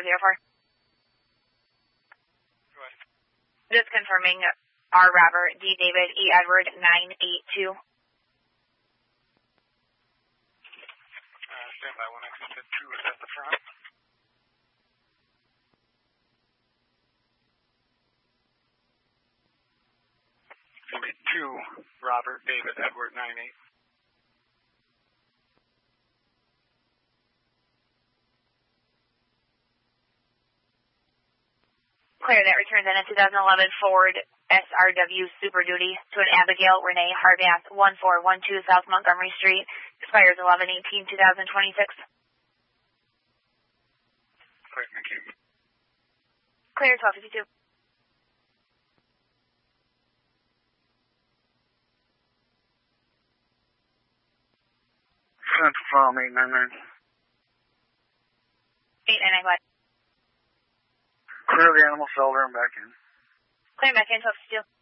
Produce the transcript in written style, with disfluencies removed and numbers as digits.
404. Go ahead. Just confirming R. Robert, D. David, E. Edward, 982. Stand by 1 exit 2 is at the front. It's going to be 2, Robert, David, Edward, 98. Clear, that returns in a 2011 Ford SRW Super Duty to an Abigail Renee Harbath, 1412 South Montgomery Street. Expires 11/18/2026. Clear, thank you. Clear, 1252. Central Farm 899. 899, what? Clear the animal shelter and back in. Clear, back in, 1252.